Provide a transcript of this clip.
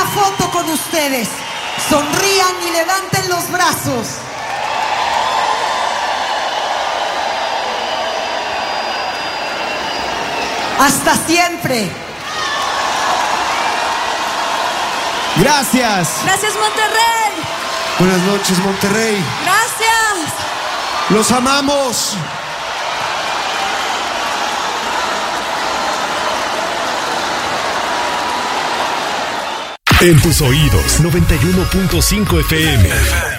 foto con ustedes. Sonrían y levanten los brazos. Hasta siempre. Gracias. Gracias, Monterrey. Buenas noches, Monterrey. Gracias. Los amamos. En tus oídos, 91.5 FM.